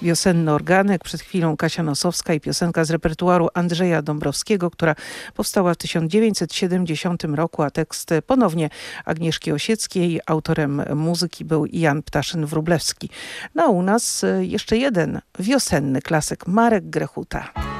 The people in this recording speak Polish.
Wiosenny organek, przed chwilą Kasia Nosowska i piosenka z repertuaru Andrzeja Dąbrowskiego, która powstała w 1970 roku, a tekst ponownie Agnieszki Osieckiej. Autorem muzyki był Jan Ptaszyn-Wróblewski. No a u nas jeszcze jeden wiosenny klasyk, Marek Grechuta.